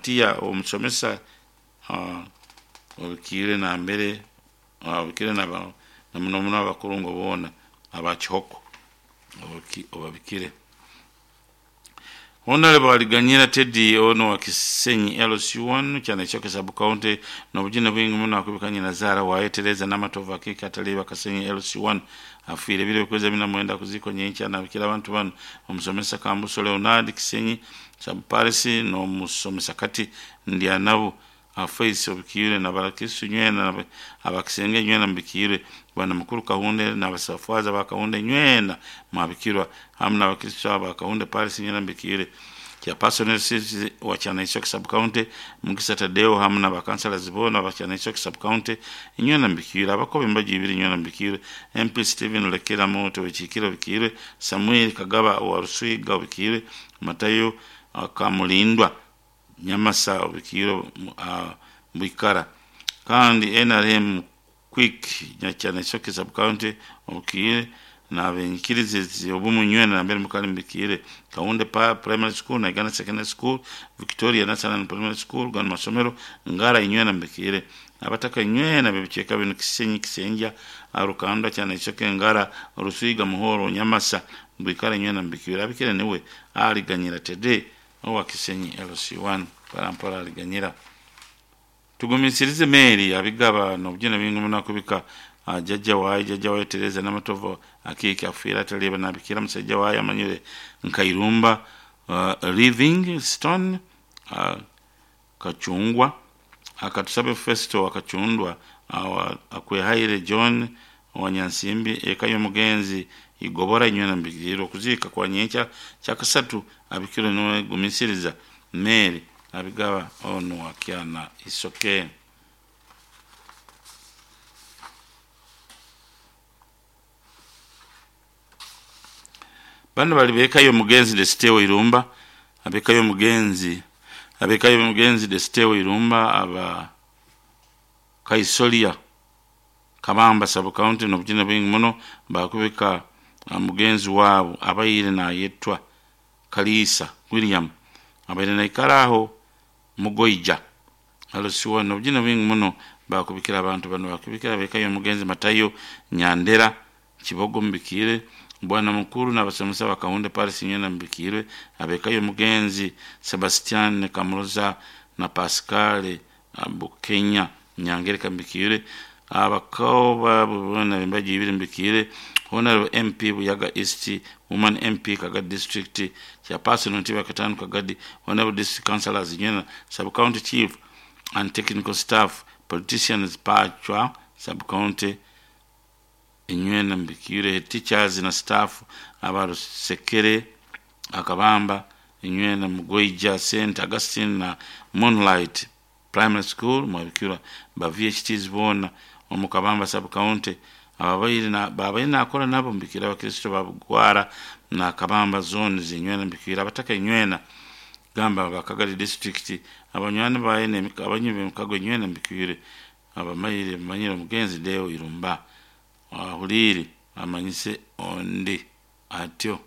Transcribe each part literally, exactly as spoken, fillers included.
Matia omusomesa uh, obikire na mbere obikire na ba na muno muno abakulungo bona abachihoko obabikire Honorable Aliganyira Teddy ono wa Kisenyi L C one cyane cyo Sub County no bugine bwingi muno akubikanye na Zara wayetereza n'amatova kika ataliba Kasenyi L C one afire bire kweza bina mwenda kuziko nyencha na bikira abantu bano omusomesa Kambuso Leonard Kisenyi Sub Paris no musomesa kati ndi anabo afaisi obikire na barakisu nywena abakisenge nywena mbikire bwana mukuru kahunde na basafaza bakahunde nywena mabikirwa hamna abakristo abakahunde Paris nywena mbikire kya personal city wa Chana Isok Sub County mugisa Tadeo hamna bakansala zibona wa Chana Isok Sub County nywena mbikire abakobe mbaji ibiri nywena mbikire M P Steven Lekera moto wechikira bikire Samuel Kagaba wa Ruswiga bikire Matayo akamulindwa Nyamasa obikiro uh, Mbikara kandi N R M quick nyachana Isok Sub County obikire na benyikirize obumunywena na mbere mukali mbikire Kaunde pa primary school na Igana secondary school Victoria National Primary School gana masomero ngara inywena mbikire abataka inywena bebikeka bino Kisenyi Kisenja arukanda cyane Isok ngara Ruswiga Muhoro Nyamasa Mbikara inywena mbikire abikire niwe Aliganyira Teddy owa Kisenyi L C one parampara Aliganyira tugumisirize meri abigaba no bugene bingu munakubika jajja wayi jajja wayi Tereza n'amatovo akiki afira taliba nabikira musajja wayi amanyire nkairumba uh, Living Stone uh, Kachungwa akatusabe festo akachundwa uh, akwe haire John wanyansimbi ekayo mugenzi igobora inywena mbigiro kuzika kwa nyencha cyakasatu abikiro no gumisiriza meri abigaba ono akiana isoke bano bali bekayo mugenzi de Stewo Irumba abekayo mugenzi abekayo mugenzi de Stewo Irumba aba Kaisolia Kabamba Sub County no bugine bwingi muno bakubika mugenzi wabo abayire na yetwa Kalisa William abayire na ikaraho Mugoija alosiwa no bugine bwingi muno bakubikira abantu bano bakubikira bekayo mugenzi Matayo Nyandera Kibogo mbikire bwana mukuru na basomesa bakahunde Paris nyena mbikire abekayo mugenzi Sebastian Kamuroza na Pascal Abukenya Nyangereka mbikire abakaoba bwana bimbaji ibiri mbikire Honorable M P Buyaga East Woman M P Kaga District ya personal tiba katanu Kagadi Honorable District Councillors nyena Sub County Chief and Technical Staff Politicians Pachwa Sub County inywena mbikire teachers na staff abaru Sekere Akabamba inywena Mugoija Saint Augustine na Moonlight Primary School mwabikira ba V H Ts bona omukabamba Sub County ababayire na babayire nakora nabo mbikira abakristo babugwara na Kabamba zone zinywena mbikira abataka inywena gamba bakagali district abanywani bayene abanyibe mukago inywena mbikire abamayire manyira mugenzi Deo Irumba ahuliri amanyise onde atyo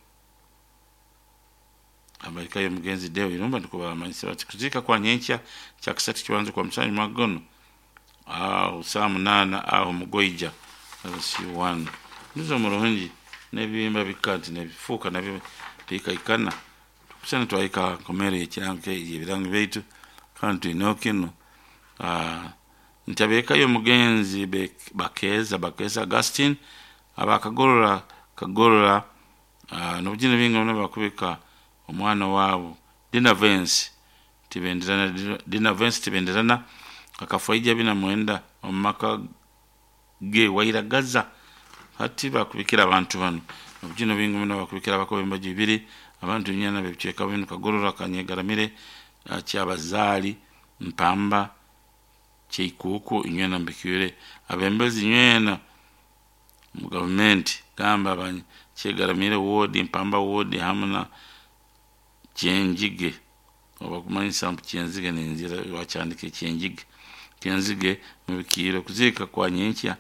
abaikayo mugenzi Deo Irumba ndikuba amanyise batikuzika kwa nyencha cyakasati kibanze kwa msanyi magono ah usamu nana aho Mugoija L C one nizo muronji nebimba bikati nebifuka nabyo pika ikana tukusana twaika komere y'kirango y'ebirango beitu kantu inokino ah ntabeka yo mugenzi bakeza bakeza Augustine abakagorora kagorora uh, no bugine binga no bakubika omwana wabo Dina Vance tibenderana Dina Vance tibenderana akafaija bina mwenda omaka ge wairagaza hati bakubikira abantu bano no bugine binga no bakubikira bakobe mbaji ibiri abantu nyana bebcheka bino kagorora kanyegaramire uh, cyabazali mpamba Chikuku inywena mbikire abembezi inywena mu government gamba banye chegaramire ward Mpamba ward hamna Chenjige obakumanyisa mpu Chenzige nenzira wachandike Chenjige Chenzige mbikire kuzika kwa nyencha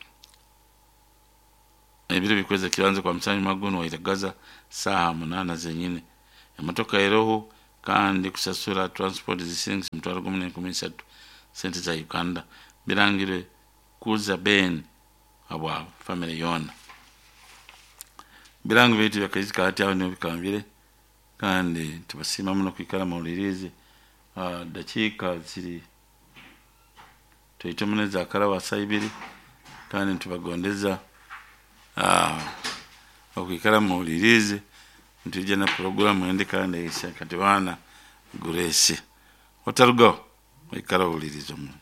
ebire bikweza kibanze kwa msanyi magono waitagaza saa munana zenyine emotoka eroho kandi kusasula transport zisiringi mtwalo kumi na kumi satu sente za Uganda birangire kuza ben abwa family yona birangu bitu yakazika hati aho ne bikambire kandi tubasima muno kwikala mu lirize uh, dakika ziri tuitemuneza karawa saibiri kandi tubagondeza ah okwikala mu lirize ntuje na programu ende kandi isa kati bana gurese otarugo ikala ulirizo mu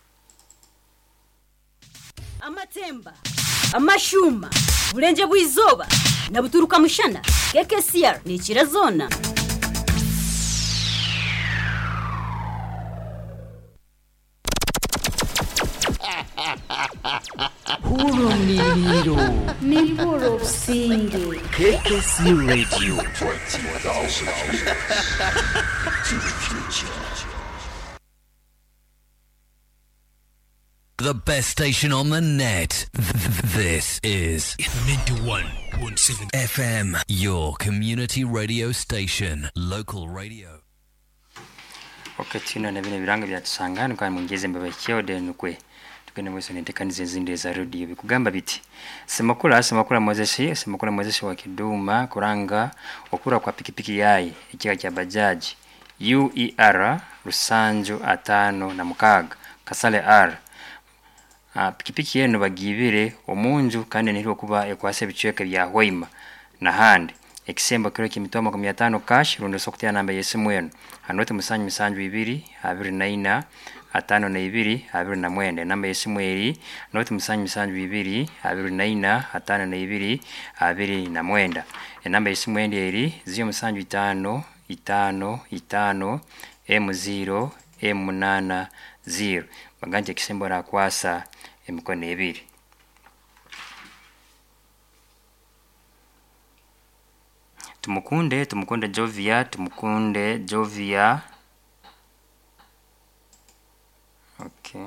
amatemba amashuma bulenje bwizoba na buturuka mushana K K C R ni kirazona Huro Niliro Niliro Singe K K C Radio The best station on the net. This is ninety-one point seven F M, your community radio station, local radio. Okay, tuna na bine biranga byatusangana kwa mungeze mbaba kyode nukwe tukene mweso netekanize zinde za radio bikugamba biti semakula semakula mozeshi semakula mozeshi wa Kiduma kuranga okura kwa pikipiki yayi ikiwa kya bajaji U E R Rusanjo atano na mukaga Kasale R Uh, pikipiki yenu bagibire omunju kandi niro kuba ekwase bicweka bya Hoima na handi ekisemba kiro kimitoma ku tano cash rundo sokutya namba yesimu yenu hanote musanyu misanju ibiri abiri na ina atano na ibiri abiri na mwende namba yesimu eri note musanyu misanju ibiri abiri na ina atano na ibiri abiri na mwenda e namba yesimu endi eri zio musanju itano itano itano M zero M nane zero baganje kisembo ra kwasa emikono ebiri tumukunde tumukunde Jovia tumukunde Jovia okay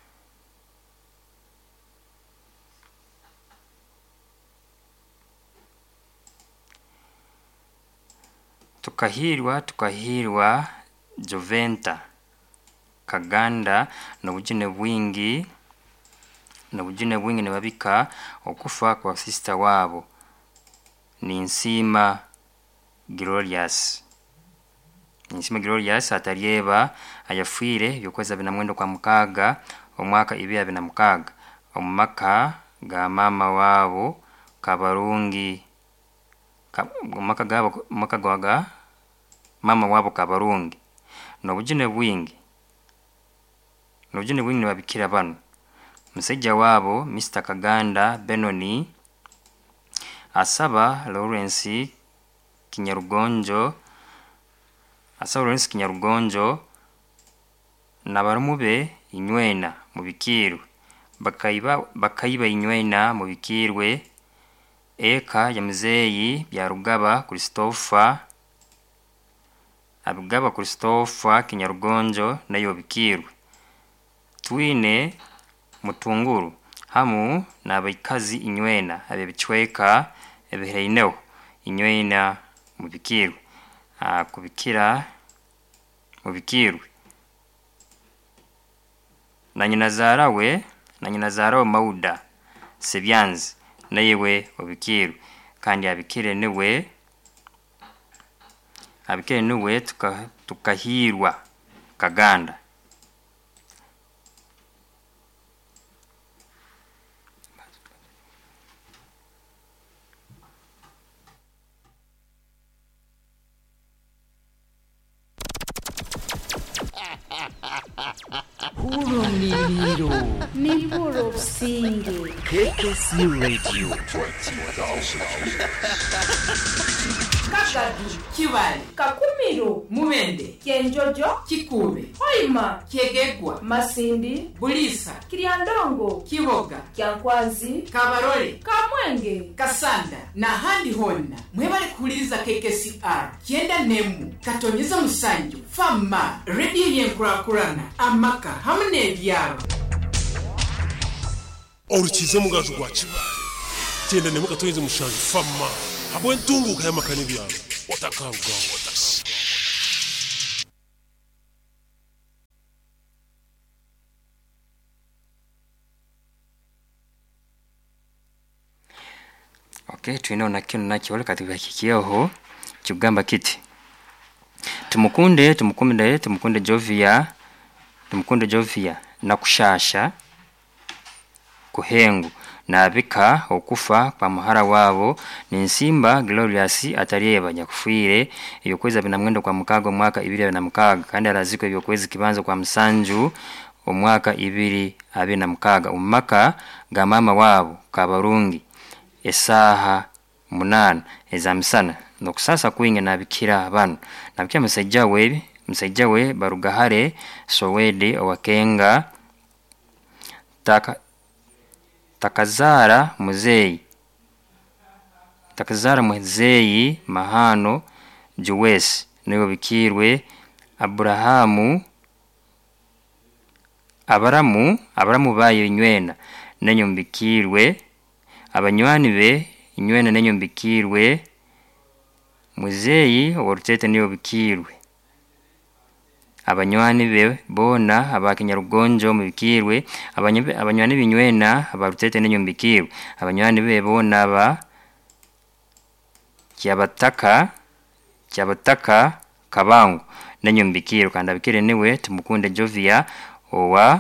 tukahirwa tukahirwa Joventa Kaganda na bujine bwingi na bujine bwingi ne babika okufa kwa sister wabo ni Nsima Glorious Nsima Glorious atarieba ayafwire yokweza binamwendo kwa mukaga omwaka ibya binamukaga omumaka ga mama wabo Kabarungi omumaka gabo omumaka gwaga mama wabo Kabarungi no bujine bwingi Nojine wingi wabikira bano musajja wabo Mister Kaganda Benoni asaba Lawrence Kinyarugonjo asaba Lawrence Kinyarugonjo nabarumube inywena mu bikirwe bakayiba bakayiba inywena mu bikirwe eka ya muzeyi bya Rugaba Christopher abugaba Christopher Kinyarugonjo nayo bikirwe twine mutunguru hamu na baikazi inywena abe bichweka ebireineho inywena mu bikirwe a kubikira mu bikirwe na nyina zarawe na nyina zarawe Mauda Sebyanzi nayewe obikirwe kandi abikire niwe abikire niwe tuka tukahirwa Kaganda Huro Niliro Niliro Singe K K C Radio Kakadu, Kiwali, Kakumiro, Mumende, Kenjojo, Kikube, Hoima, Kiegegwa, Masindi, Bulisa, Kiriandongo, Kiboga, Kyankwanzi, Kabarole, Kamwenge, Kasanda, na handi honna. Mwebale kuuliza K K C R, kienda nemu, katonyeza musanju, fama, radio yenkurakurana, amaka, hamne ebyaro. Orukize mugazo gwa Kiwali kienda nemu katonyeza musanju fama habwe ntunguka y'amakani byalo otakanga otasi okay twino nakino nakyo katika kikiyeho kigamba kiti tumukunde tumukunde tumukunde Jovia tumukunde Jovia nakushasha kuhengu nabika okufa kwa muhara wabo ni Nsimba Glorious atariyeba nyakufuire yokweza binamwendo kwa mukago mwaka ibiri na mukaga kandi araziko yokwezi kibanza kwa msanju omwaka ibiri abe na mukaga umaka ga mama wabo kabarungi esaha munana ezamsana nokusasa kuinge nabikira abantu nabikira musajja we musajja we barugahare Sowede owakenga taka takazara muzeyi takazara muzeyi mahano Juwes niwe bikirwe Abrahamu Abaramu Abaramu bayo nywena nenyo mbikirwe abanywani be nywena nenyo mbikirwe muzeyi orutete niwe bikirwe abanywani be bona abakinyarugonjo mubikirwe abanywani binywena abarutete nenyo mbikirwe abanywani be bona aba kyabataka kyabataka kabangu nenyo mbikirwe kandi abikire niwe tumukunde Jovia owa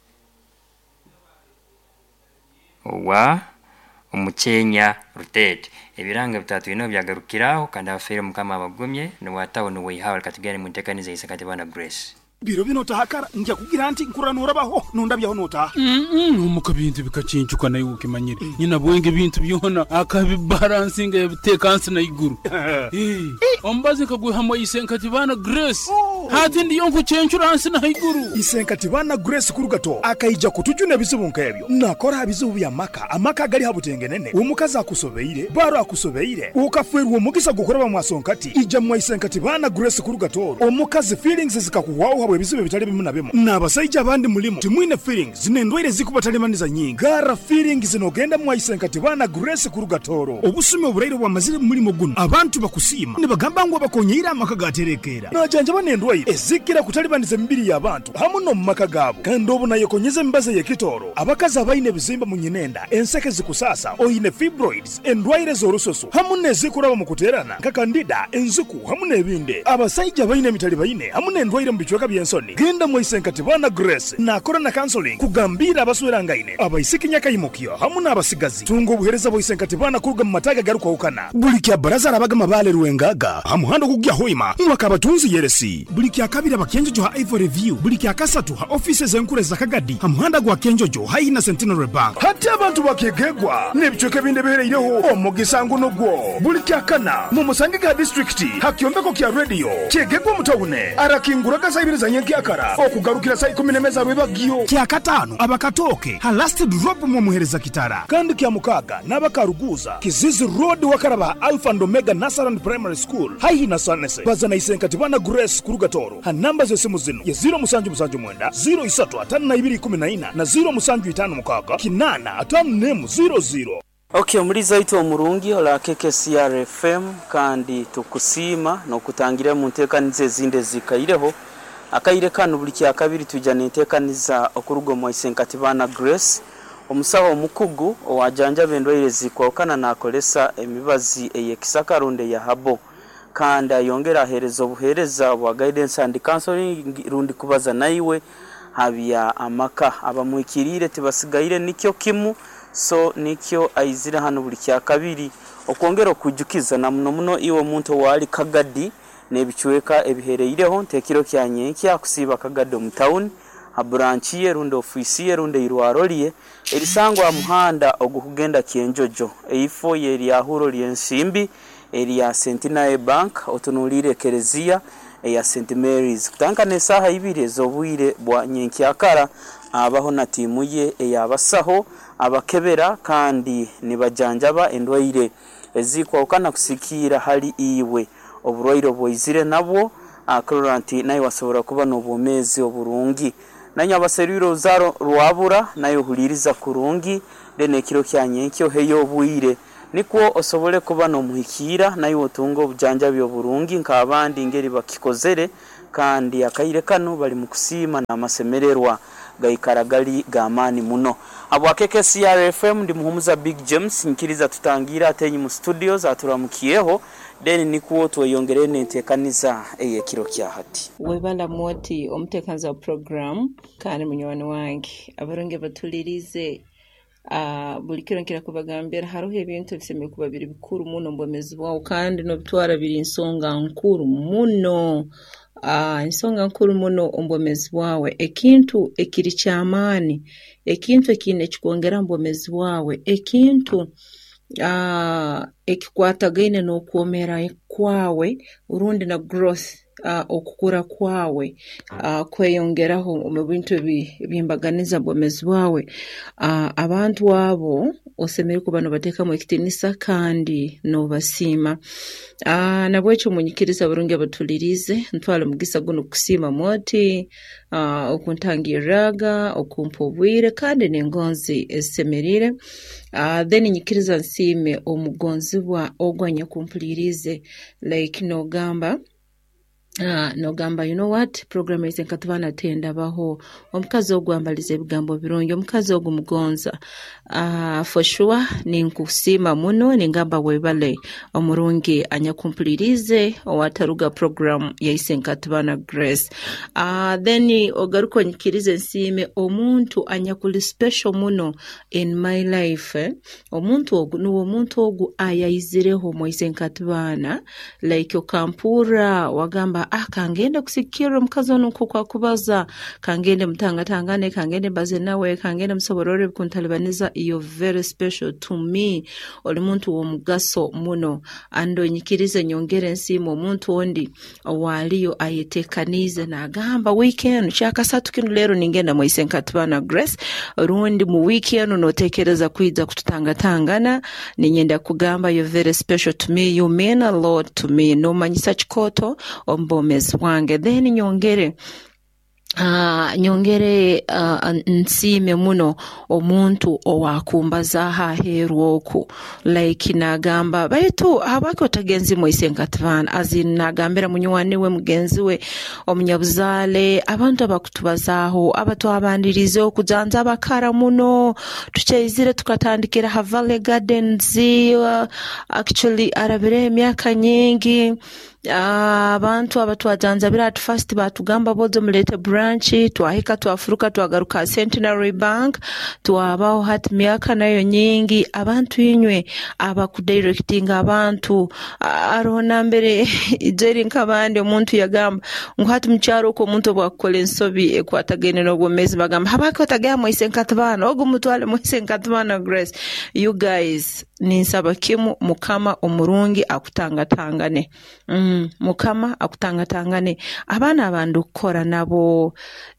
owa umuchenya rutete ebiranga bitatu bino byagarukiraho kandi afere mukama abagomye ni watawo no wihawa katugane mu ntekanize isakati bana Grace biro bino tahakara njya kugira anti nkuranura baho nundabyaho nota mm umukabintu bikacincuka nayo ukimanyire nyina bwenge bintu byona akabi balancing ebitekansi na iguru eh ombaze kaguhamo isenkati bana Grace hati ndiyo nkucencurance na iguru isenkati bana Grace kurugato akayija kutujuna bizubunka ebyo nakora abizubu ya maka amaka gali habutengenene umukaza akusobeire baro akusobeire ukafwerwa umugisa gukora bamwasonkati ija mu isenkati bana Grace kurugato omukazi feelings zikakuwaho habwe bizibe bitali bimu na bimu nabasajja abandi mulimo timwine feelings zinendwire zikubatalемaniza nyingi gara feelings zinogenda mu isenkati bana Grace kurugatoro obusumi oburairo bwa mazire mulimo guno abantu bakusima ne bagamba ngo bakonyira amaka gaterekera najanja banendwaire ezikira kutalibaniza mbiri y'abantu hamuno mu maka gabo kandi obuna yekonyeze mbaze yekitoro abakaza abayine bizimba mu nyinenda enseke zikusasa oyine fibroids endwaire zorososo hamune zikuraba mu kuterana kakandida enzuku hamune ebinde abasajja abayine mitali bayine hamune endwaire mu bichweka byensoni genda mu isenkati bana Grace na corona counseling kugambira abasuwerangaine abayisikinya kayimukyo hamuna abasigazi tungo obuhereza bo isenkati bana kuruga mu mataga garuka ukana buli kya baraza abagama bale ruwengaga hamuhando kugya hoima mwaka batunzi yeresi buli kya kabira bakenjojo ha Ivory Review buli kya kasatu ha offices enkure za Kagadi hamuhanda gwa kenjojo ha ina Centenary Bank hati abantu bakegegwa nebichoke binde bereireho omugisangu nogwo buli kya kana mu musange ga district hakyombeko kya radio kegegwa mutawune arakingura kasa ibiri za nyenki akara okugarukira sai kumi nemeza rwebagyo kya katano abakatoke ha last drop mu muhereza kitara kandi kya mukaga nabakaruguza Kizizi Road wakaraba Alpha and Omega Nasaran Primary School hayi na Sanese bazana isenkati bana Grace kurugatoro ha namba zesimu zino ya zero musanju musanju mwenda zero isatu atanu na ibiri kumi na ina na zero musanju itanu mukaga kinana atanu nemu zero zero. Okay, muri zaito omurungi ola K K C R F M kandi tukusima no kutangira mu ntekanize zinde zikaireho akayire kanu buli kya kabiri tujana ntekaniza okurugo mu isenkati bana Grace omusawo omukugu owajanja bendwaire zikwokana na kolesa emibazi eyekisaka runde ya habo kandi ayongera ahereza obuhereza bwa guidance and counseling rundi kubaza naiwe habya amaka abamwikirire tibasigaire nikyo kimu so nikyo aizira hano buli kya kabiri okongera okujukiza na muno muno iwo muntu wali Kagadi nebichweka ebihereireho ntekiro kyanye kya kusiba Kagadi mu town ha branch ye rundo ofisi ye rundo irwaroliye erisangwa muhanda ogukugenda Kyenjojo eifo ye eri ahuro lyensimbi eri ya Centenary Bank otunulire Kerezia ya Saint Mary's kutanka nesaha ibire zobwire bwa nyenki akara abaho na timu ye eyabasaho abakebera kandi nibajanjaba endwaire ezikwa ukana kusikira hali iwe oburwairo boizire nabwo akroranti nayo wasobora kuba no bumezi oburungi nanya baseriro zaro rwabura nayo huliriza kurungi dene kiro kyanyenkyo heyo buire nikwo osobole kuba no muhikira nayo otungo obujanja byo burungi nk'abandi ngeri bakikozere kandi akayire kanu bali mukusima na masemererwa gaikara gali gamani muno abo K K C R F M ndi muhumuza Big James nkiriza tutangira atenyi mu studios aturamukiyeho then nikuwo tweyongere nentekaniza eye kiro kya hati webala moti omutekanza program kandi munywani wange abaronge batulirize Uh, buli kiro nkira kubagambira haruho ebintu biseme kuba biri bikuru muno mbomezi bwawo kandi no bitwara biri insonga nkuru muno uh, insonga nkuru muno ombomezi bwawe ekintu ekiri kyamani ekintu ekine kikongera mbomezi bwawe ekintu uh, ekikwatagaine n'okuomera kwawe urundi na growth Uh, okukura kwawe uh, kweyongeraho mu bintu bimbaganiza bwomezi bwawe uh, abantu abo osemere ku bano bateka mu ekitinisa kandi no basima uh, nabwecho munyikiriza burungi abatulirize ntwala mugisa guno kusima moti uh, okuntangiraga okumpobwire kandi nengonzi esemerire uh, then nyikiriza nsime omugonzi bwa ogwanya kumpulirize like no gamba Ah, uh, no gamba you know what program is enkatubana tenda baho omukazi ogwambalize ebigambo birungi omukazi ogumugonza ah uh, for sure ninkusima muno ningamba webale omurungi anyakumpulirize owataruga program ya isenkatubana Grace ah uh, then ogaruko nyikirize nsime omuntu anyakuli special muno in my life eh? omuntu ogu nuwo omuntu ogu ayayizireho mu isenkatubana like okampura wagamba ah kangende kusikira mukazi ono kwa kubaza kangende mtangatangane kangende baze nawe kangende msoborore kuntalibaniza iyo very special to me oli muntu wo mugaso muno ando nyikirize nyongere nsimo omuntu ondi waliyo ayetekanize na gamba weekend chaka satu kinu lero ningenda mu isenkatubana Grace rundi mu weekend notekereza kwiza kututangatangana ninyenda kugamba you very special to me you mean a lot to me no manyisa chikoto ombo mezi wange then nyongere Uh, nyongere uh, nsime muno omuntu owakumbaza haheru oku like nagamba baitu habaki otagenzi mu isenkatubana azin nagambira munywane we mugenzi we omunyabuzale abantu abakutubazaho abatu abandirize okujanza abakara muno tuchezire tukatandikira Havale Gardens uh, actually arabire emyaka nyingi abantu uh, abatu ajanza biratu first batugamba bozo mulete branch twahika twafuruka twagaruka Centenary Bank twabaho hati myaka nayo nyingi abantu inywe abakudirecting abantu arona mbere ijeri nkabande umuntu yagamba ngo hati mcharo ko umuntu bwakole nsobi ekwatagene no gomezi bagamba habako tagaya mu isenkatubana ogu mutwale mu isenkatubana Grace you guys ninsaba kimu mukama omurungi akutangatangane mm, mukama akutangatangane abana abandu kora nabo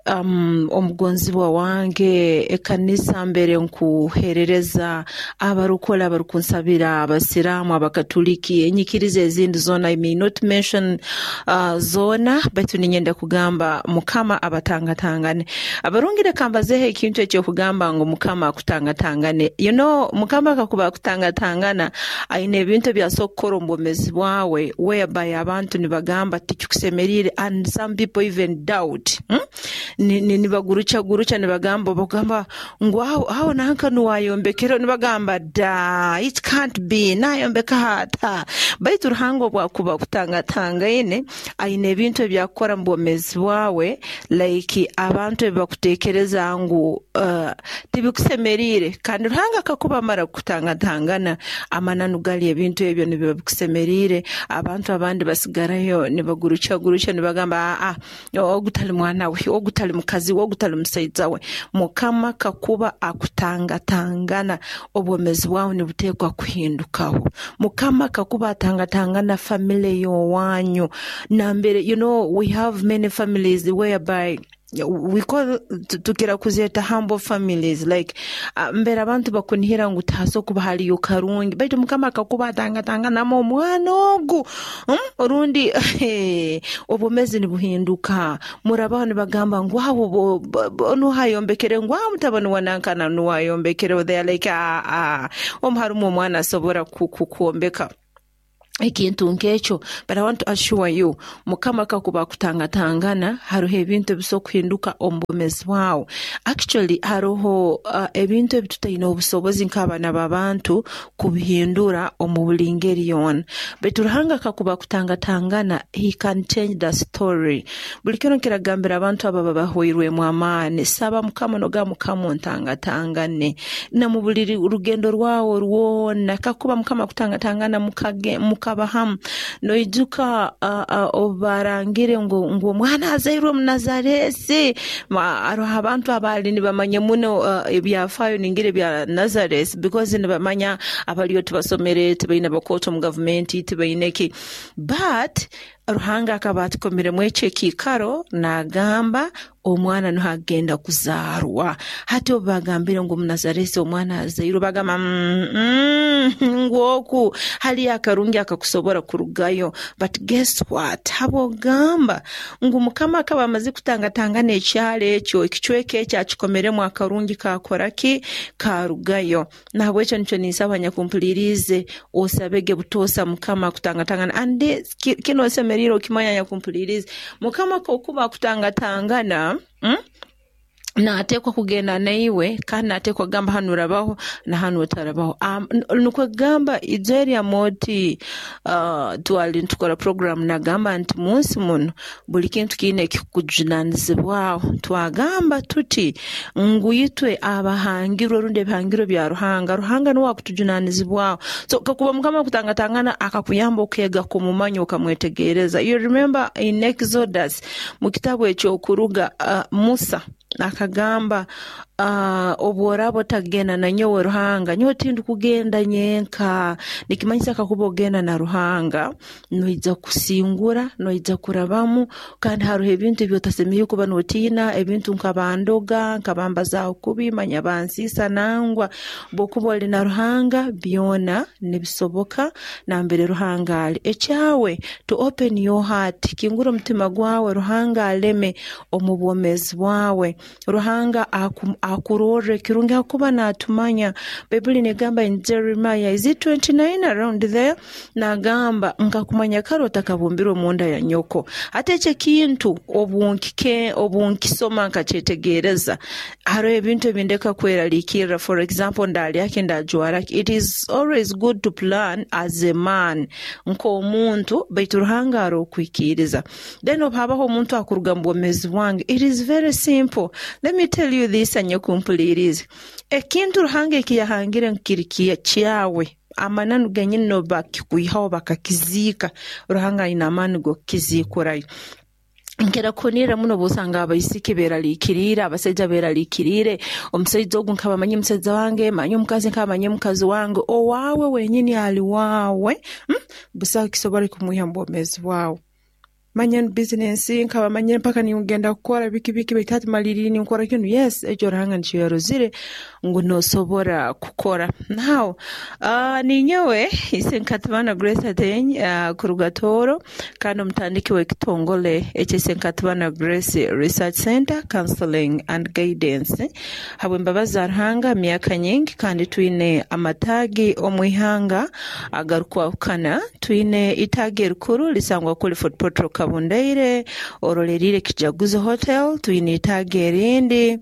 um, omugonzi bwa wange ekanisa mbere nkuherereza abarukola abarukunsabira abasiramu abakatoliki enyikirize ezindi zona I may not mention uh, zona but ninyenda kugamba mukama abatangatangane abarungire kambazehe ikintu ekyo kugamba ngo mukama akutangatangane you know mukama akakuba akutanga tangana aine bintu bya sokoro mbomezi bwawe whereby abantu nibagamba tikikusemerire and some people even doubt hmm? ni nibagurucha gurucha nibagamba bagamba ngo hao nanka nuwayombekero nibagamba da it can't be nayombeka hata baitu ruhango bwa kuba kutanga tanga ine aine bintu bya kora mbomezi bwawe like abantu bakutekereza ngo uh, tibikusemerire kandi ruhanga akakuba mara kutanga tangana amananu gali ebintu ebyo nibikusemerire abantu abandi basigarayo nibagurucha gurucha nibagamba ah ogutali mwana we ogutali mukazi we ogutali musaiza we mukama kakuba akutanga tangana obwomezi bwawe nibutekwa kuhindukaho mukama kakuba tanga tangana family yo wanyu nambere you know we have many families whereby we call tukira kuzeta humble families like uh, mbera abantu bakunihira ngo taso kuba hali yo karungi baitu mukama akakuba tanga tanga namo mwana ogu um? orundi obomezi ni buhinduka murabana bagamba ngo abo no hayombekere ngo mutabana wanankana no hayombekere they are like ah ah omharumo mwana sobora kukuombeka ekintu nk'ekyo. But I want to assure you, mukama kakuba kutangatangana haruho ebintu ebiso kuhinduka ombomezi bwawe. Actually haruho uh, ebintu ebitutaina obusobozi nk'abaana b'abantu kubihindura omu buli ngeri yona. But Ruhanga kakuba kutangatangana, he can change the story. Buli kiro nkiragambira abantu aba babahoirwe mu amaani, saba mukama noga mukama ntangatangane na mu buli rugendo rwawo rwona kakuba mukama kutangatangana mukage muka kabahamu noijuka uh, uh, obarangire ngo ngo mwana azairwe mu Nazaresi ma aroha abantu abali ni bamanye muno uh, ebyafayo ningire bya Nazareth because ni bamanya abaliyo tubasomere tibaina bakoto mu government tibaineki. But Ruhanga akabati komere mweche kikaro na gamba omwana no hagenda kuzarwa hati obagambire ngo Munazaresi omwana azairo bagama mm, ngoku hali akarungi akakusobora kurugayo. But guess what, habo gamba ngo mukama akaba amaze kutangatanga nekyale ekyo ekichweke ekyakikomere mu akarungi kakoraki karugayo. Nabo ekyo nicho nisabanya kumpulirize osabege butosa mukama kutangatangana ande kino semeriro kimanya ya kumpulirize mukama ko kuba kutangatangana hmm? na atekwa kugenda naiwe kana atekwa gamba hanu rabaho na hanu otarabaho um, nukwe gamba izeri ya moti uh, tuwali ntukora program na gamba anti munsi muno buli kintu kine kikujunanizibwaho twagamba tuti nguyitwe abahangiro runde bihangiro bya Ruhanga Ruhanga nuwa kutujunanizibwaho. So kakuba mukama kutangatangana akakuyamba okuyega kumumanyo okamwetegereza. You remember in Exodus mu kitabu ekyo kuruga uh, Musa akagamba uh, oborabo tagenda na nyowe Ruhanga nyowe tindu kugenda nyenka nikimanyisa kakuba ogenda na Ruhanga noiza kusingura noiza kurabamu kandi haruho ebintu byotasemiye kuba notina ebintu nkabandoga nkabambaza kubimanya bansisa nangwa bokuba oli na Ruhanga byona nibisoboka na mbere Ruhanga ali ekyawe to open your heart kingura mutima gwawe Ruhanga aleme omubomezi bwawe Ruhanga akum, akurore kirungi akuba na atumanya. Bible negamba in Jeremiah is it twenty-nine around there na gamba nkakumanya karota kabumbiro munda ya nyoko ateche kintu obunkike obunkisoma nkachetegereza haro ebintu bindeka kwera likira. For example ndali yake ndajwara it is always good to plan as a man nko omuntu baitu Ruhanga aro kwikiriza then obabaho omuntu akuruga mbomezi wange. It is very simple. Let me tell you this and you kumpulirize ekintu Ruhanga ekiyahangire nkirikiya kyawe amananu ganye no bakikuyihaho bakakizika Ruhanga ina amani go kizikurayo. Nkera konira muno bosanga abayisike beralikirira abaseja beralikirire omusejo ogu nkabamanye museja wange manyo mukazi nkabamanye mukazi wange owawe wenyini ali wawe hmm? Busa kisobora kumuyamba omezi wawe manyan business nkaba manyen paka ni ugenda kukora biki biki bitatu maliri ni ukora kintu. Yes ejo Ruhanga nchiyarozire ngo no sobora kukora now uh, ni nyewe isenkatibana Grace Ateny uh, kurugatoro kandi mtandiki we kitongole ekisenkatibana Grace Research Center Counseling and Guidance habwe mbabaza Ruhanga myaka nyingi kandi tuine amatagi omwihanga agarukwa kana tuine itagi rukuru lisangwa kuli Fort Portal Kabundaire orolerire Kijaguzo Hotel tuine itagi rindi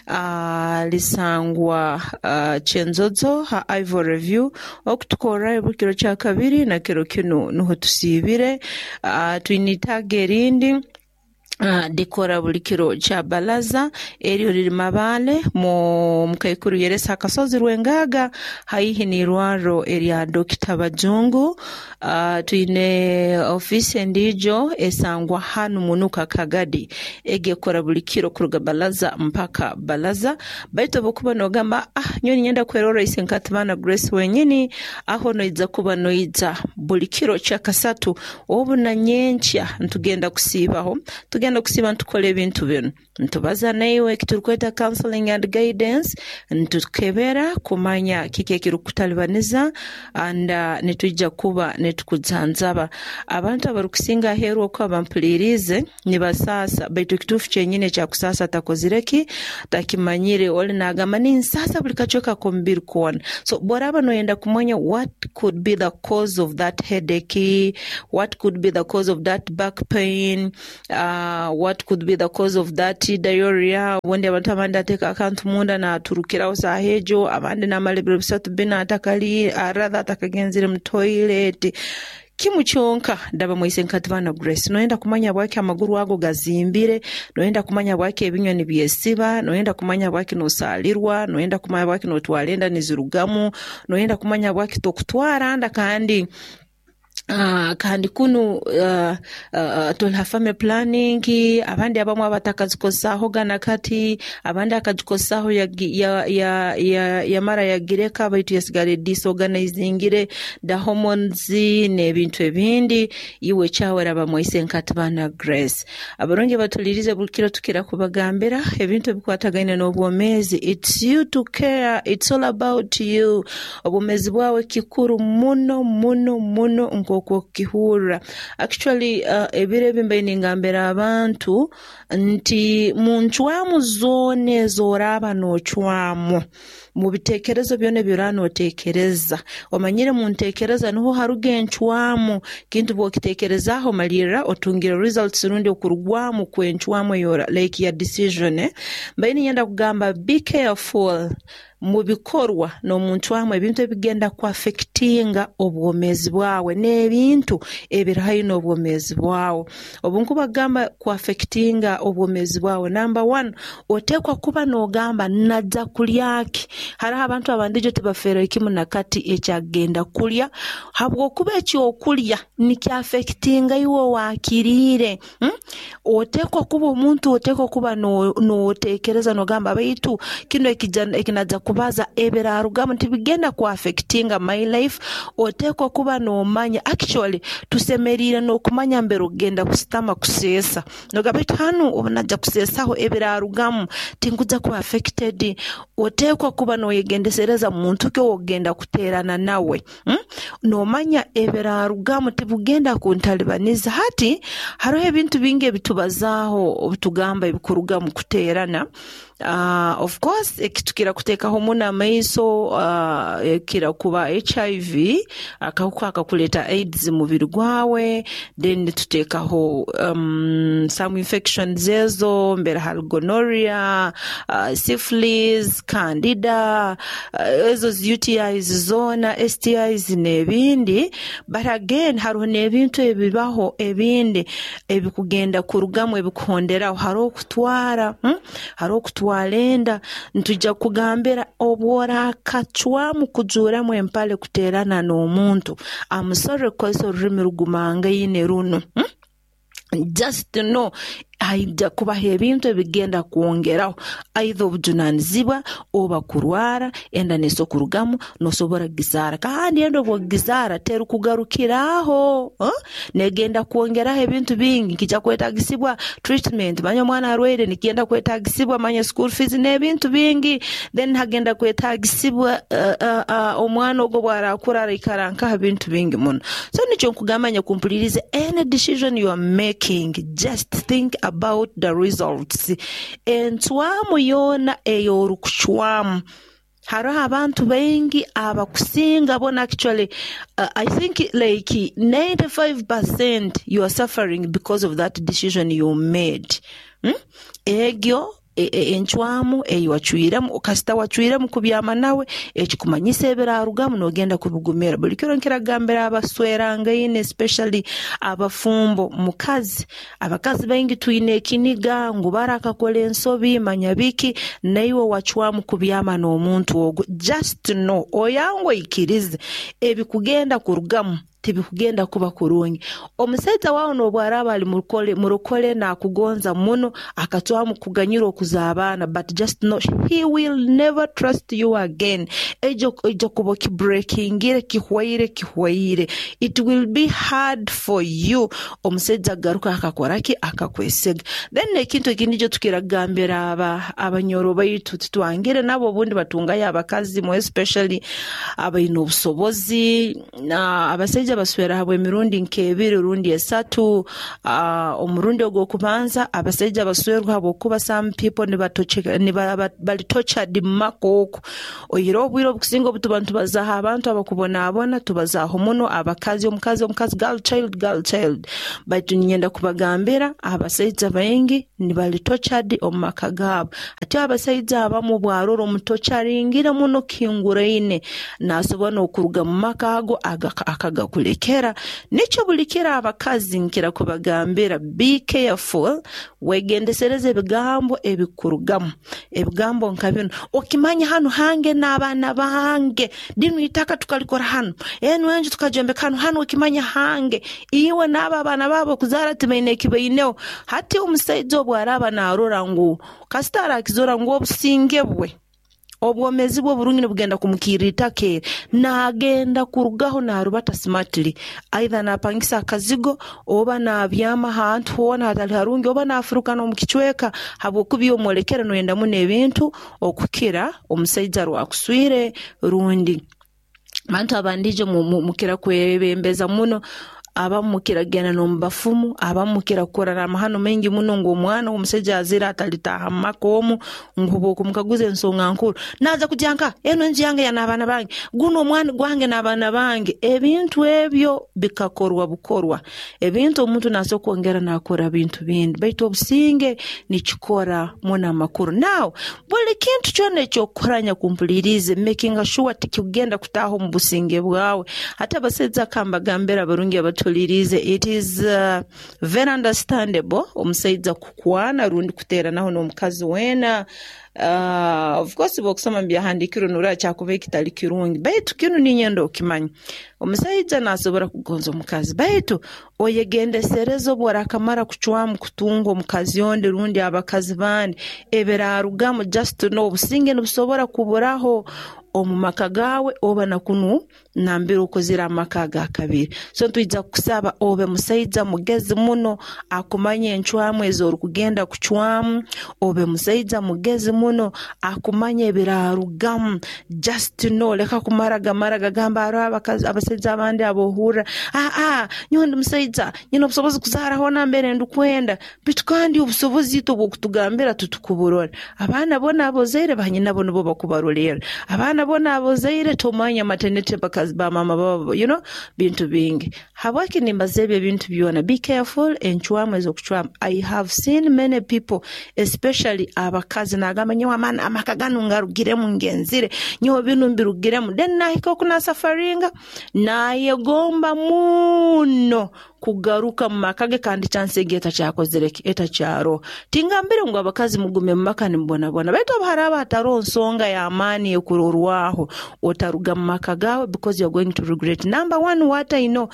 uh, lisangwa uh, Chenzozo ha Ivory View okutukora bukiro cha kabiri na kiro kino nuho tusibire uh, tuine itagi rindi Uh, dikora bulikiro cha Balaza eryo liri Mabale mu mkaikuru yeresa akasozi Rwengaga haihi ni Rwaro erya Dokita Bajungu. Uh, tuine ofisi ndijo esangwa hanu munuka Kagadi ege kora bulikiro kuruga Balaza mpaka Balaza baito bukuba nogamba ah nyoni nyenda kwerora isenkatibana Grace wenyini aho noiza kuba noiza bulikiro cha kasatu obu na nyencha ntugenda kusibaho tugenda tugenda kusiba ntukola ebintu bino ntubaza naiwe kiturikweta counseling and guidance ntukebera kumanya kiki ekirukutalibaniza and uh, netujja kuba netukujjanjaba abantu abarukusinga aheeru okuba bampulirize nibasaasa baitu ekituufu kyenyini kyakusaasa takozireki takimanyire oli naagamba ninsaasa buli kacweka komubiri kwona so bw'oraba noyenda kumanya what could be the cause of that headache, what could be the cause of that back pain, uh, what could be the cause of that diarrhea. Wende abantu abandi ateka akantu munda na turukiraho sahejo abandi namalebero bisatu bina atakali aradha atakagenzire mu toilet kimu kyonka ndaba mwise nkatibana Grace noenda kumanya bwake amaguru ago gazimbire noenda kumanya bwake ebinyoni byesiba noenda kumanya bwake nosalirwa noenda kumanya bwake notwalenda nizirugamu noenda kumanya bwake tokutwara anda kandi Uh, kandi kunu uh, uh, tolha family planning abandi abamwe abatakazikosaho gana kati abandi akajikosaho ya ya ya ya, ya mara ya gireka baitu yasigare disorganizingire the hormones nebintu ebindi iwe chawera bamwise nkatibana Grace abaronge batulirize bulkiro tukira kubagambera ebintu bikwatagaine n'obwomezi it's you to care it's all about you obwomezi bwawe kikuru muno muno muno nko kwa kihura actually uh, ebire bimbe ningambera abantu nti munchwamu zone zoraba no chwamu mu bitekerezo byone birano tekereza omanyire mu ntekereza niho harugenchwamu kintu bwo kitekerezaho malira otungira results rundi okurugwamu kwenchwamu yora like ya decision eh mbaini yenda kugamba be careful mu bikorwa no muntu amwe ebintu ebigenda ku affectinga obwomezi bwawe n'ebintu ebirahayi n'obwomezi bwawe obunku bagamba ku affectinga obwomezi bwawe number one otekwa kuba no gamba najja kulyaki hari abantu abandijo tebafera ikimu nakati ekyagenda kulya habwo kuba ekyo okulya niki affectinga iwo wakirire hmm? otekwa kuba omuntu otekwa kuba no no tekereza no gamba baitu kino ekijana ekinaza kubaza eberarugamu tibigenda ku affectinga my life otekwa kuba no manya actually tusemerire no kumanya mbero genda kusitama kusesa no gabita hanu obunaja kusesaho eberarugamu tinguza ku affected otekwa kuba no yegendesereza muntu ke ogenda kuterana nawe hmm? no manya eberarugamu tibugenda kuntalibaniza hati haro ebintu binge bitubazaho obutugamba ebikurugamu kuterana uh, of course ekitukira kuteka homona maiso uh, ekira kuba H I V akakuka akakuleta AIDS mu mubiri gwawe then tutekaho um, some infections zezo mbera hal gonorrhea uh, syphilis candida uh, ezo U T Is zona S T Is nebindi but again haro nebintu ebibaho ebindi ebikugenda kurugamu ebikuhondera haro kutwara hmm? haro kutwalenda ntujja kugambera obwora kachwamu kujura mu empale kuterana n'omuntu amusore koso rimi rugumanga yine runo hmm? Just to know aida kuba ebintu ebigenda kuongeraho aidha obujunanizibwa oba kurwara enda neso kurugamu nosobora gizara kandi endo bwo gizara teru kugarukiraho huh? negenda kuongeraho ebintu bingi kija kwetagisibwa treatment manya mwana arwere nikienda kwetagisibwa manya school fees nebintu bingi then hagenda kwetagisibwa uh, uh, uh, omwana ogo bwara kurara ikaranka ebintu bingi muno so nicho kugamanya kumpulirize any decision you are making just think about the results entwamu yona eyorukuchwamu haro abantu bengi abakusinga bona actually uh, I think like ninety-five percent you are suffering because of that decision you made hmm? egyo enchwamu eyiwachwiremu okasita wachwiremu kubyama nawe ekikumanyisa eberarugamu nogenda kubugumera bulikiro nkiragambera abasweranga ine especially abafumbo mukazi abakazi bengi tuine ekiniga ngubara akakola ensobi manyabiki naiwo wachwamu kubyama n'omuntu ogo just know oyango ikirize ebikugenda kurugamu tibikugenda kuba kurungi. Omusaiza wawo n'obwaraba ali murukole murukole na kugonza muno akatwa mu kuganyira okuzaabana, but just know he will never trust you again. Ejo ejo kubo ki breaking ire kihwaire kihwaire, it will be hard for you. Omusaiza garuka akakoraki akakwesega. Then nekintu ekindi kyo tukiragambira aba abanyoro baitu tutwangire nabo bundi batunga yabakazi mo especially abayino obusobozi na abasaiza baswera habwe mirundi nkebiri rundi esatu. Uh, omurundi ogwo kubanza abasaiza baswerwa habo kuba some people ne batocheka ne bali tortured makoko oyiro obwiro bukusingo butubantu bazaha abantu abakubona abona tubazaho muno abakazi omukazi omukazi girl child girl child but nyenda kubagambira abasaiza baingi ni bali tortured omumaka gabo ati abasaiza abamu bwaroro mutocharingira muno kingureine nasobona okuruga mu makago akagakulekera nicho bulikira abakazi nkira kubagambira be careful wegendesereze ebigambo ebikurugamu ebigambo nkabino okimanya hano hange n'abana bange dinu itaka tukalikora hano enu enje tukajembe kano hano okimanya hange iwe n'aba bana babo kuzara timaine kibaineo hati omusaizo bwaraba narora ngu kastara kizora ngo obusinge bwe obwomezi bwo burungi bugenda kumukirita ke nagenda kurugaho narubata smartly either napangisa akazigo oba na byama hantu hona hatali harungi oba na Afrika no mukichweka habo kubiyo molekera no yenda mune ebintu okukira omusaiza rwakuswire rundi bantu abandije mukira kwebembeza muno abamukira gena no mbafumu abamukira korara amahano mengi muno ngo mwana omusajja azira atalitaha makomu ngubo kumukaguze ensonga nkuru naza kujyanka eno njyange ya nabana bange guno mwana gwange nabana bange ebintu ebyo bikakorwa bukorwa ebintu omuntu naso kwongera nakora bintu bindi baito obusinge nikikora mona makuru now buli kintu kyone kyokoranya kumpulirize making sure tikugenda kutaho mu businge bwawe hata baseza kamba gambera barungi abatu it is uh, very understandable omusaiza kukwana rundi kutera naho no mukazi wena uh, of course bokusoma byahandikiro nura cyakube kitali kirungi baitu kinu ninyendo okimanya omusaiza nasobora kugonza omukazi baitu oyegende serezo bwara kamara kuchwamu kutungo mukazi yonde rundi abakazi bandi eberarugamu just to know businge nubusobora kuburaho omumaka gawe oba nakunu nambiro kozira makaga kabiri so tuiza kusaba obe musaiza mugezi muno akumanye enchwamu ezo kugenda kuchwamu obe musaiza mugezi muno akumanye birarugamu just to know leka kumaraga maraga gamba abakazi abasaiza abandi abohura ah ah nyondo musaiza nyino busobozi kuzara hona mbere ndukwenda bitukandi ubusobozi to bokutugambira tutukuburora abana bona abozeire banyina bono bo bakubarolera abana bona abozeire tomanya maternity bakazi ba mama babo you know bintu bingi habaki nimbazebe bintu byona be careful enchwama ezo kuchwama I have seen many people especially abakazi nagamanye wamana amakagano ngarugire mu ngenzire nyo binu mbirugire mu den nahiko kuna safaringa na yegomba muno kugaruka makage kandi chance geta cyakozereke eta cyaro tingambire ngo abakazi mugume makani mbona bona beto baraba taronsonga ya amani ekururwaho otaruga makagawe because you're going to regret. Number one, what I know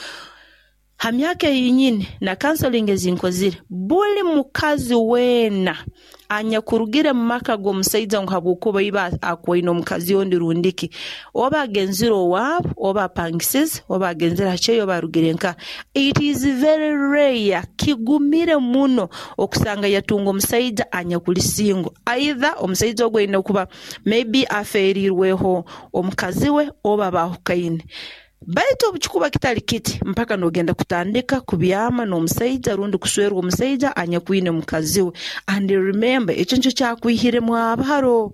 hamyake yinyine na counseling ezinkozire buli mukazi wena anya kurugire mumaka go musaiza ngabuko iba akwino mukazi yondi rundiki oba genziro wabo oba pangisiz oba genzira cheyo barugirenka it is very rare kigumire muno okusanga yatungo musaiza anya kulisingo either omusaiza ogwine kuba maybe aferirweho omukazi we oba bahukaine baito buchikuba kitali kiti mpaka nogenda kutandika kubyama no musaiza rundi kuswerwa musaiza anya kwine mukaziwe and remember echencho cyakwihire mu abaro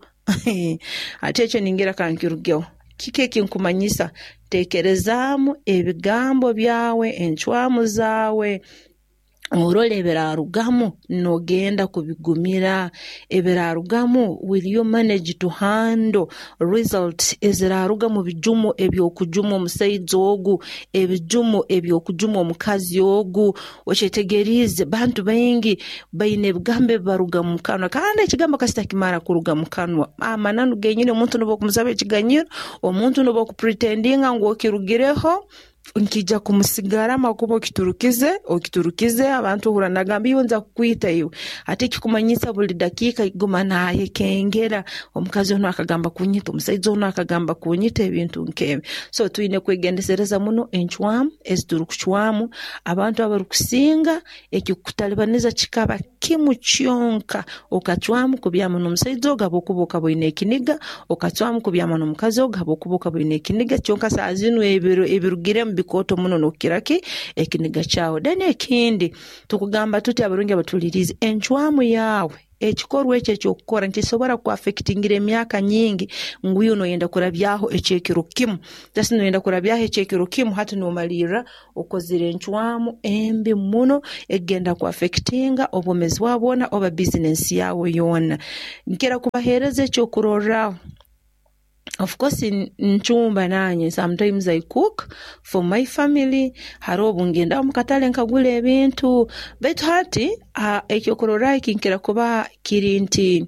ateche ningira kankirugyo kike kinkumanyisa tekerezamu ebigambo byawe enchwamu zawe orole eberarugamu nogenda kubigumira eberarugamu will you manage to handle result ezerarugamu bijumo ebyokujumo musaizo ogu ebijumo ebyokujumo omukazi ogu ochetegerize bantu bayingi bayine bigambe barugamu kanwa kandi ekigamba kasitakimara kuruga mu kanwa amananu genyine omuntu nobo kumuzabe ekiganyiro omuntu nobo kupretendinga ngo okirugireho nkija kumusigara makubo kiturukize okiturukize abantu hura nagamba iyo nza kukwita iwe ate kikumanyisa buli dakika iguma naye kengera omukazi ono akagamba kunyita omusaiza ono akagamba kunyita ebintu nkebe so tuine kwegendesereza muno enchwamu ezituru kuchwamu abantu abarukusinga ekikutalibaniza kikaba kimu kyonka okachwamu kubyamu n'omusaiza ogabo kuboka boine ekiniga okachwamu kubyamu n'omukazi ogabo kuboka boine ekiniga kyonka saazinu ebiru ebirugire bikoto muno nokiraki ekiniga chawo dani ekindi tukugamba tuti abarungi abatulirize enchwamu yawe ekikorwa ekyo kyokukora nkisobora ku affectingira emyaka nyingi nguyo no yenda kurabyaho ekyekiro kimu just no yenda kurabyaho ekyekiro kimu hati no malira okozire enchwamu embi muno egenda ku affectinga obomezi wabona oba business yawe yona nkera kubahereza ekyokurora. Of course, in nchumba nanye, sometimes I cook for my family. Harobu ngenda mukatale nkagule ebintu. But hati, uh, ekyokorora kinkira kuba kirinti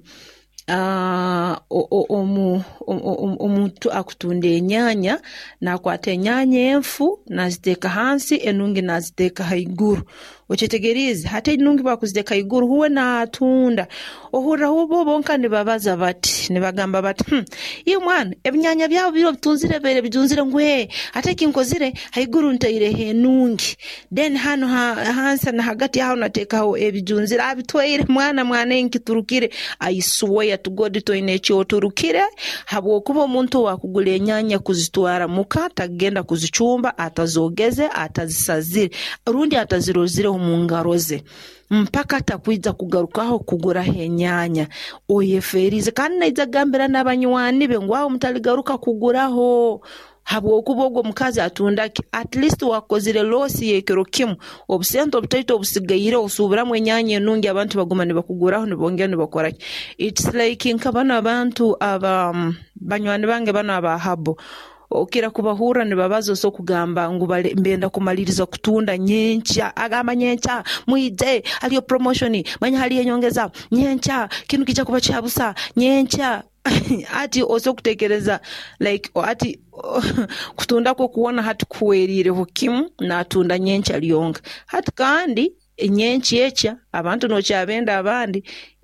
uh, omu omuntu akutunde enyanya na kwate enyanya enfu naziteka hansi enungi naziteka haiguru. Ochetegerize hata inungi bakuziteka iguru huwe na atunda ohura hubo bonka nibabaza bati nibagamba bati hmm, iyo mwana ebinyanya byabo biro bitunzire bere bijunzire ngwe hata kinkozire haiguru ntaire henungi then hano ha, hansa na hagati hao nateka ho ebijunzire abitwire mwana mwana enkiturukire I swear to God to inecho turukire habo kuba omuntu wakugula enyanya kuzitwara muka tagenda kuzichumba atazogeze atazisazire rundi atazirozire mungaroze mpaka takwiza kugarukaho kugura henyanya oyeferize kandi naiza gambira n'abanywani be ngwaho mutaligaruka kuguraho habo kubogo mukazi atundaki at least wakozire losi yekero kimu obusento obutaito obusigayire osubira mwenyanya enungi abantu bagumane bakuguraho nibongera nibakoraki it's like nkabana abantu aba um, banywani bange bana abahabo okira kubahura nibabazo so kugamba ngubale mbenda kumaliriza kutunda nyencha agamba nyencha muide aliyo promotion manya hali yenyongeza nyencha kinu kicha kuba chabusa nyencha ati oso kutekereza like ati kutunda ko kuona hatu kuwerire hukimu na atunda nyencha liyonga hatu kandi nyenchi echa abantu no chabenda abandi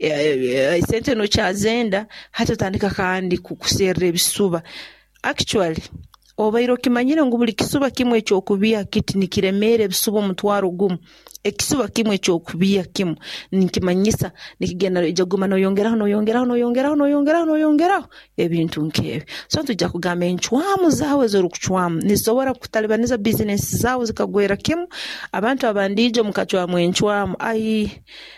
isente no chazenda hatu tandika kandi kukuserre bisuba. Actually, obairo kimanyire ngubuli kisuba kimwe kyokubya kiti nikiremere bisuba mutwaro gumu ekisuba kimwe kyokubya kimu nikimanyisa nikigenda ejaguma no yongeraho no yongeraho no yongeraho no yongeraho no yongeraho ebintu nkebe so tujja kugamba enchwamu zawe zo rukuchwamu nisobora kutalibaniza business zawe zikagwera kimu abantu abandijo mukachwa mu enchwamu ai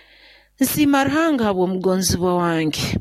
nsimarhanga abo mugonzibwa wange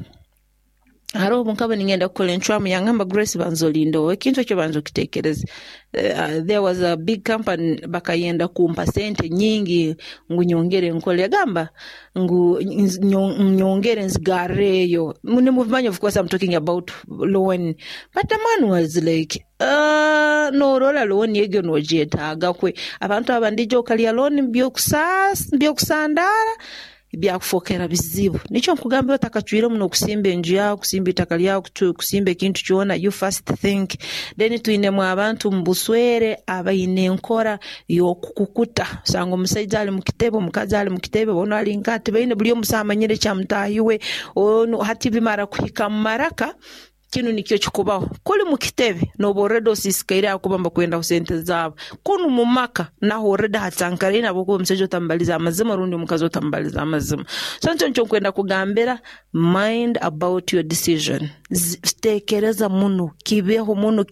haro munkaba ningenda kukola enchwamu yangamba Grace banzolindo ekintu kyo banzo kitekereza uh, there was a big company bakayenda kumpa sente nyingi ngunyongere nkole gamba ngu nyongere nzigareyo mune movement of course I'm talking about loan but the man was like uh no rola loan yege no jeta kwe abantu abandijo kali loan mbyo kusas mbyo kusandara bya kufokera bizibu nicho nkugambira takachwira muno kusimba enju ya kusimba itakali ya kusimba ekintu kyona you first think then tuine mu abantu mbuswere abayine nkora yo kukukuta sango musaiza ali mukitebo mukazi ali mukitebo bono ali nkati bayine buli omusamanyire kya mutahiwe ono hati bimara kuhika maraka kinu nikyo chikubaho kuli mukitebe no boredo sisikaira akubamba kwenda usente zabo kunu mumaka na horeda hatsankarina aboko msejo tambaliza amazima rundi mukazo tambaliza amazima so ncho ncho kwenda kugambira mind about your decision tekereza muno kibeho muno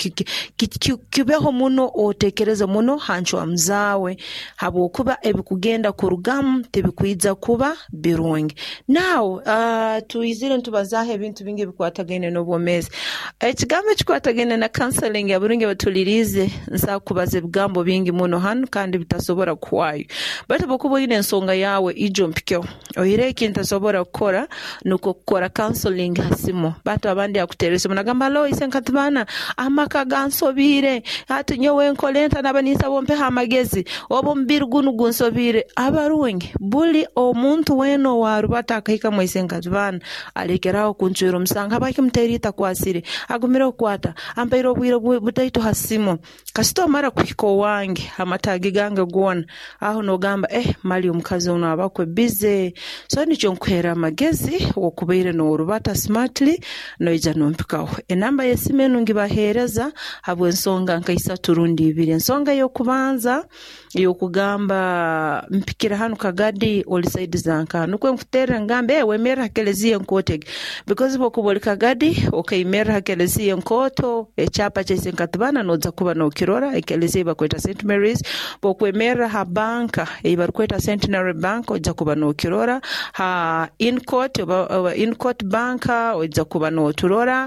kibeho muno otekereza muno hancho amzawe habo kuba ebikugenda kurugamu tebikuiza kuba birungi now uh, tuizire ntubazahe bintu bingi bikwatagene no bomezi ekigambo kikwatagene na counseling aburungi batulirize nsa kubaze bigambo bingi muno hanu kandi bitasobora kwayo but bokubo ine nsonga yawe ijo mpikyo oyire ikintu tasobora kukora nuko kukora counseling hasimo batu abandi kandi akuterese munagamba lo isenkatibana amaka gansobire ati nyowe nkolenta nabanisa bompe hamagezi obo mbiri gunu gunsobire abarungi buli omuntu weno warubata akahika mu isenkatibana alekeraho kunchwiro msanga baki mterita kwasire agumira kwata ambairo bwiro butaito hasimo kasito mara kuhiko wange amatagi gange gona aho no gamba eh mali umukazi uno abakwe busy so nicho nkwera magezi okubeire no rubata smartly no ija nompikaho enamba yesimenu ngibahereza habwe nsonga nkaisa turundi ibiri nsonga yo kubanza yo kugamba mpikira hanu kagadi all side zanka nukwe nkutera ngambe ewe mera hakelezie nkotege because bokuboli kagadi okay mera hakelezie nkoto echapa chese nkatibana noza kuba no kirora ekelezie bakweta Saint Mary's bokwemera ha banka ibarukweta Centenary Bank oja kuba no kirora ha in court in court banka oja kuba no turora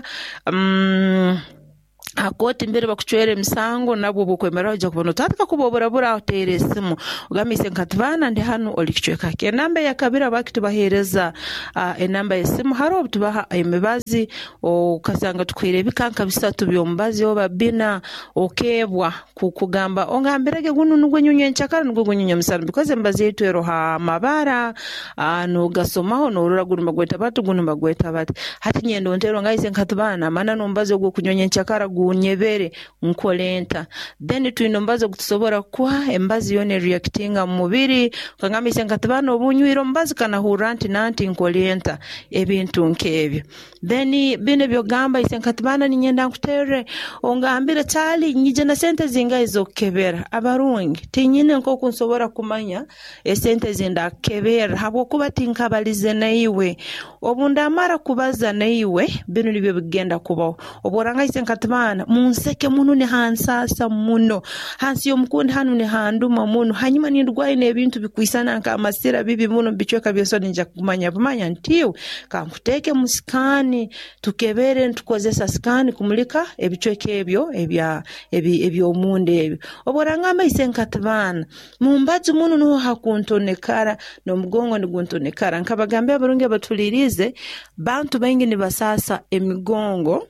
um, akoti mbere bakuchwere misango nabo bukwemera oja kuba tataka kubobora bura oteresimu ugamise nkatibana ndi hanu olikichweka ke namba ya kabira bakitu bahereza uh, enamba yesimu haro tubaha emibazi okasanga tukwire bikanka bisatu byombazi oba bina okebwa kukugamba ongambirege gunu nugwe nyunye nchakara nugwe gunyunye misana because embazi yetu eroha mabara uh, no gasomaho no rura gunu magweta batu gunu magweta batu hati nyendo ntero ngaise nkatibana mana nombazi ogwo kunyonye nchakara unyebere nkolenta then tuinombazo kutusobora kwa embazi yone reactinga mubiri kangamise nkatibano obunywiro mbazi kana huranti nanti nkolenta ebintu nkebyo then bine byo gamba isenkatibana ninyenda nkutere ongambira tali nyije na sente zinga izokebera abarungi tinyine nko kunsobora kumanya esente zinda kebera habo kuba tinkabalize naiwe obundamara kubaza naiwe bino nibyo bigenda kubaho oboranga isenkatibana munseke muno ne hansasa muno hansi yo mukundi hanu ne handuma muno hanyuma nindwaye nebintu bikwisana nka amasira bibi muno bichweka byoso ninja kumanya kumanya ntiwe kankuteke musikani tukebere ntukozesa sikani kumulika ebichweke ebyo ebya ebi ebyo munde ebyo oboranga isenkatibana mumbazi muno no hakuntonekara no mugongo ni guntonekara nkabagambe abarungi batulirize bantu bengi ni basasa emigongo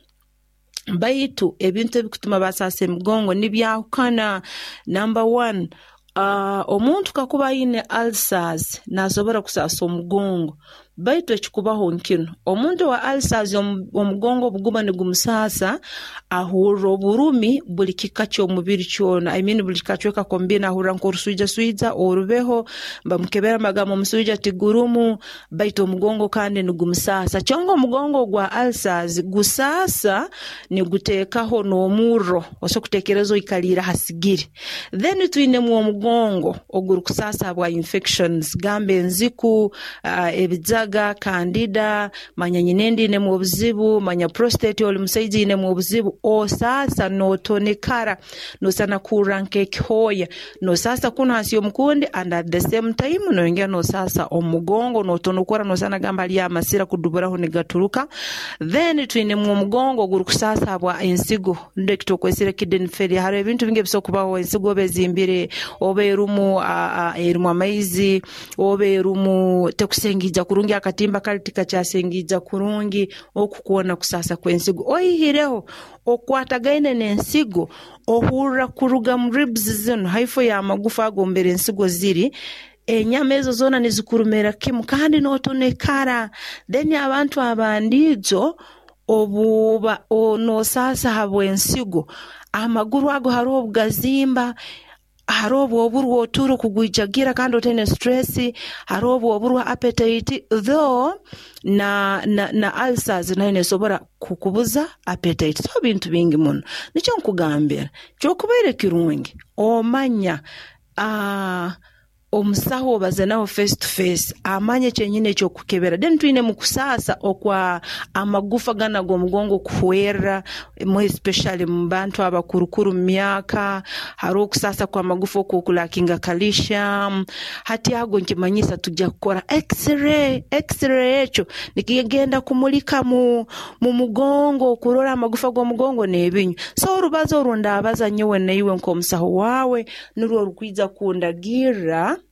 baitu ebintu bikutuma basasa emigongo nibyakana number one uh, omuntu kakuba ine ulcers nasobora kusasa omugongo baitu ekikubaho nkino omuntu wa ulcers omugongo buguma nigumusasa ahuro burumi buli kikacyo mubiri cyona I mean buli kikacweka kombina ahura nkorusuja suiza orubeho mbamukebera magamo musuja tigurumu baitu omugongo kandi nigumusasa cyongo omugongo gwa ulcers gusasa ni gutekaho no muro oso kutekerezo ikalira hasigiri then tuine mu omugongo oguru kusasa bwa infections gambe nziku uh, ebiza Candida manyanyinendi ne mu buzibu manya prostate oli musaiji ne mu buzibu o sasa no tonekara no sana kuranke khoya no sasa kuna hasiyo mukundi and at the same time no ingia no sasa omugongo no tonokora no sana gamba lya masira kudubura ho negaturuka then twine mu mugongo guru kusasa bwa ensigo nde kitokwesire kidden feri haro ebintu binge bisokubaho ensigo bezimbire oberumu erumu amaizi oberumu tekusengija kurungi akatimba kalitika kyasengija kurungi okukuona kusasa kwensigo oyihireho okwatagaine nensigo ohura kuruga mu ribs zino haifo ya magufa agombere ensigo ziri enyama ezo zona nizikurumera kimu kandi notonekara then abantu abandizo obuba ono sasa habwensigo amaguru ago haro bugazimba harobo oburu oturo kugwijagira kandi otene stress harobo oburu appetite though na na na ulcers na ine sobora kukubuza appetite so bintu bingi muno nicho nkugambira cyo kubere kirungi omanya ah omusaho bazenaho face to face amanye chenyine cyo kukebera then tuine mukusasa okwa amagufa gana go mugongo kuhwera mo especially mbantu abakurukuru myaka haro kusasa kwa magufa okukula kinga calcium hati ago nkimanyisa tujja kukora x-ray x-ray echo nikigenda kumulika mu mu mugongo kurora amagufa go mugongo nebinyu so rubazo runda abaza nyewe naiwe nko musaho wawe nuro rukwiza kundagira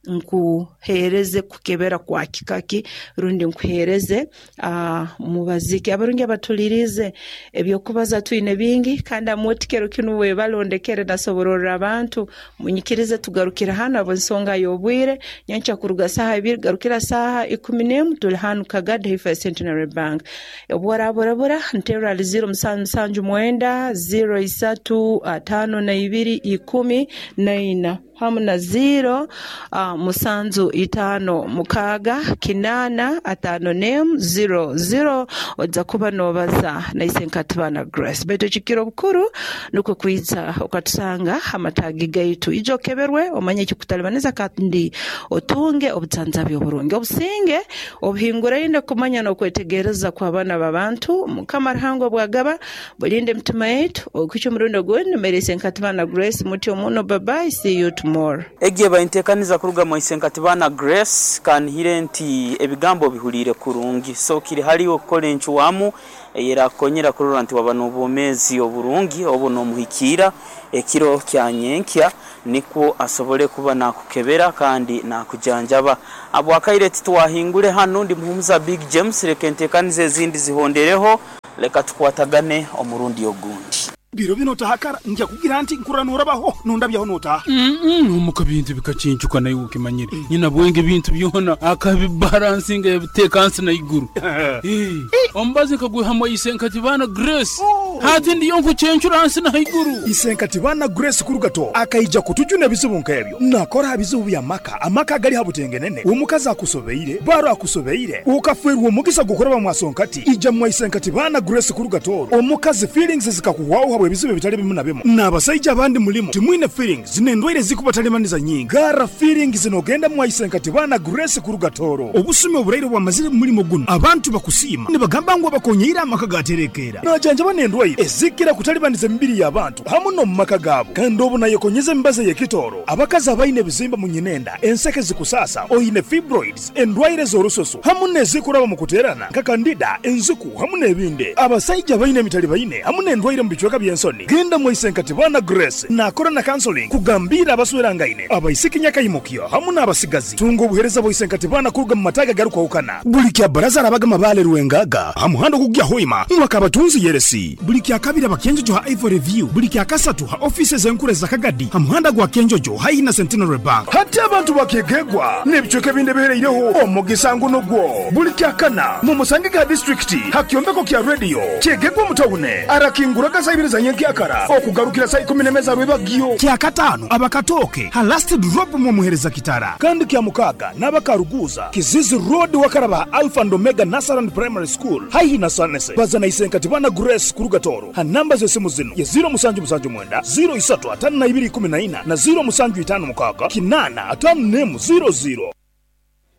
nkuhereze kukebera kwa kikaki rundi nkuhereze uh, mubaziki abarungi abatulirize ebyokubaza twine bingi kandi amutikero kinu we balondekere nasoborora abantu munyikirize tugarukira hano abonsonga yobwire nyancha kuruga saha ibiri garukira saha ikumi n'emu tuli hanu kagada hifa Centenary Bank obwara bora bora ntera zero msanju mwenda zero isatu atano na ibiri ikumi na ina hamuna zero uh, musanzu itano mukaga kinana atano nemu zero zero odza kuba nobaza na isenkatibana Grace beto chikiro bukuru nuko kuitsa okatusanga amatagi gaitu ijo keberwe omanye chikutalibaniza kandi otunge obutanza byoburungi obusinge obhingura inde kumanya no kwetegereza kwa bana babantu mukamara hango bwagaba bulinde mtima yetu okucho murundo gwe mere senkatibana Grace muti omuno bye bye see you more egiye baintekaniza kuruga mu isenkatibana Grace kan hirenti ebigambo bihulire kurungi so kiri haliwo kolenchu wamu yera konyera kururanti wabano bomezi oburungi obono muhikira ekiro kyanyenkya niko asobole kuba nakukebera kandi nakujanjaba abo akaireti twahingure hano ndi muhumuza Big James rekentekanize zindi zihondereho leka tukwatagane omurundi ogundi biro bino tahakara njya kugira nti nkuranura baho nundabyaho nota mm umuka bintu bikacincuka nayo ukimanyire nyina bwenge bintu byona akabi balancing ebitekansi na iguru eh ombaze kaguhamo isenkatibana Grace hati ndi yonku cencuransi na iguru isenkatibana Grace kurugato akaija kutujuna bisubunka ebyo nakora bizubu ya maka amaka gali habutengenene umukaza akusobeire baro akusobeire ukafweru omugisa gukora bamwasonkati ija mu isenkatibana Grace kurugato omukazi feelings zikakuwaho habwe bizibe bitali bimuna bimo nabasaija abandi mulimo timwine feelings zinendwaire zikubatalемaniza nyingi gara feelings zinogenda mu isenkatibana Grace kurugatoro obusumi oburairo bwa mazire mulimo guno abantu bakusima ne bagamba ngo bakonyira amaka gaterekera najanja banendwaire ezikira kutalibaniza mbiri y'abantu hamuno mumaka gabo kandi obuna yekonyeze mbaze yekitoro abakazi abaine bizimba mu nyinenda enseke zikusasa oyine fibroids endwaire zorososo hamune zikuraba mu kuterana kakandida enziku hamune ebinde abasaija baine mitali baine hamune endwaire mbichweka byensoni genda mu isenkatibana Grace nakora na counseling kugambira abaswerangaine abaisikinya kayimukyo hamuna abasigazi tungo buhereza bo isenkatibana kuruga mu mataga garuka ukana buli kya baraza abagama bale ruwengaga hamuhando kugya hoima mwaka batunzi yeresi buli kya kabira bakenjojo ha Ivory View buli kya kasatu ha offices enkure za Kagadi hamuhanda gwa kenjojo ha ina Centenary Bank hata abantu bakegegwa nebichoke binde bereireho omugisango nogwo buli kya kana mu Musangiga district hakyombeko kya radio kegegwa mutawune arakingura gasayibiriza nyenki akara okugarukira sai kumi nemeza rwebagyo kya katano abakatoke ha last drop mu muhereza kitara kandi kya mukaga nabakaruguza Kizizi Road wakaraba Alpha and Omega Nasaran Primary School hayi na sanese bazana isenkatibana Grace kurugatoro ha namba zose muzino ya zero musanju musanju mwenda zero isatu atanu na ibiri kumi na ina na zero musanju itanu mukaga kinana atanu nemu zero zero